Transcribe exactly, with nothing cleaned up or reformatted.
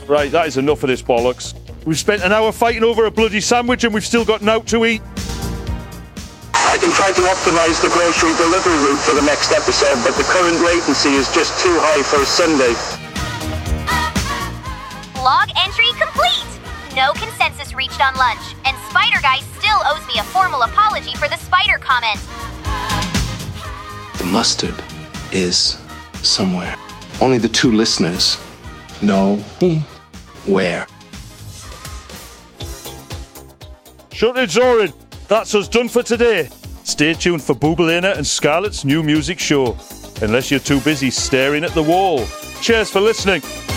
Right, that is enough of this bollocks. We've spent an hour fighting over a bloody sandwich and we've still got nought to eat. I can try to optimise the grocery delivery route for the next episode, but the current latency is just too high for a Sunday. Log entry complete! No consensus reached on lunch, and Spider Guy still owes me a formal apology for the spider comment. The mustard is somewhere. Only the two listeners know where. Shut it, Zorin. That's us done for today. Stay tuned for Boobalina and Scarlett's new music show. Unless you're too busy staring at the wall. Cheers for listening.